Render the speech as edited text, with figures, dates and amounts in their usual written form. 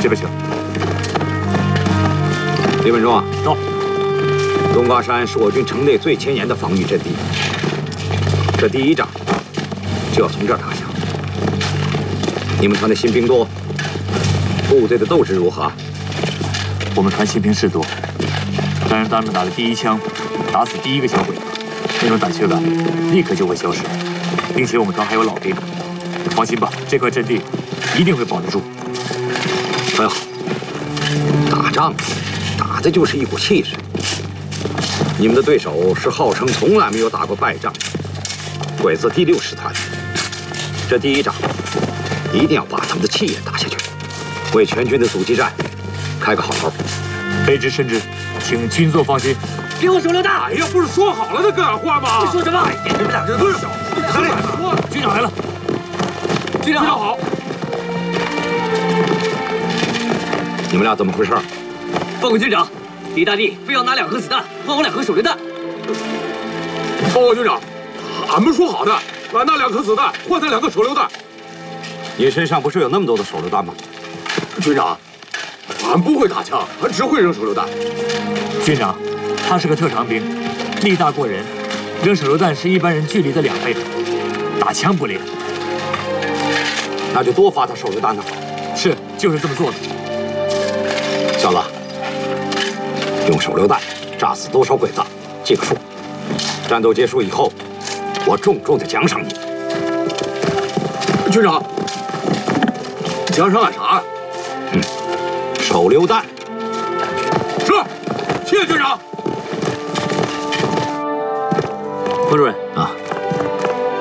是不是？ 李文忠啊， 到。 冬瓜山是我军城内最前沿的防御阵地，这第一仗就要从这儿打下。你们团的新兵多，部队的斗志如何？ 我们团新兵是多，但是咱们打的第一枪，打死第一个小鬼子，那种胆怯感立刻就会消失，并且我们团还有老兵。放心吧，这块阵地一定会保得住。 很好，打仗打的就是一股气势。你们的对手是号称从来没有打过败仗的鬼子第6师团，这第一仗一定要把他们的气也打下去，为全军的阻击战开个好头。 卑职深知，请军座放心。 给我手榴弹！ 哎呀，不是说好了的干活吗？ 你说什么？哎呀，你们俩这都是小子！ 来了， 军长来了。 军长好。 你们俩怎么回事？ 报告军长，李大帝非要拿2颗子弹换我2颗手榴弹。 报告军长，俺们说好的，俺拿2颗子弹换他2个手榴弹。 你身上不是有那么多的手榴弹吗？ 军长，俺不会打枪，俺只会扔手榴弹。 军长，他是个特长兵，力大过人，扔手榴弹是一般人距离的2倍，打枪不灵。 那就多发他手榴弹呢。 是，就是这么做的。 小子，用手榴弹炸死多少鬼子，记个数。战斗结束以后，我重重的奖赏你。 军长，奖赏俺啥？ 手榴弹。 是，谢谢军长。 冯主任。